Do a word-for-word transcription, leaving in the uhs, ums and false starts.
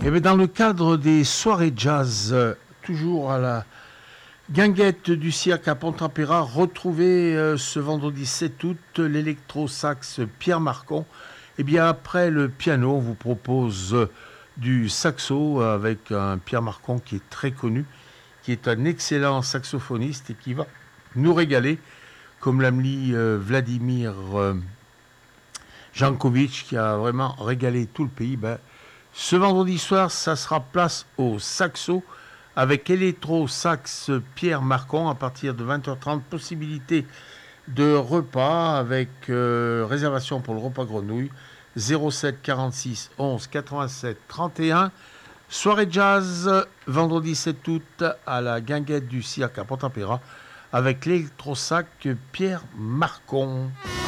Et bien dans le cadre des soirées jazz, euh, toujours à la Guinguette du Cirque à Pont-Ampéra, retrouvez euh, ce vendredi sept août l'électro-sax Pierre Marcon. Et bien après le piano, on vous propose euh, du saxo avec un Pierre Marcon qui est très connu, qui est un excellent saxophoniste et qui va nous régaler, comme l'a dit euh, Vladimir euh, Jankovic, qui a vraiment régalé tout le pays. Ben, ce vendredi soir, ça sera place au saxo avec électro-sax Pierre Marcon à partir de vingt heures trente. Possibilité de repas avec euh, réservation pour le repas grenouille zéro sept quarante-six onze quatre-vingt-sept trente et un. Soirée jazz vendredi sept août à la Guinguette du Cirque à Pont-Ampéra avec l'électro-sax Pierre Marcon.